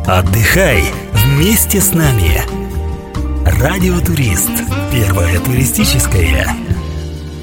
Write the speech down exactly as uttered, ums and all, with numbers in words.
Отдыхай вместе с нами. Радио Турист. Первая туристическая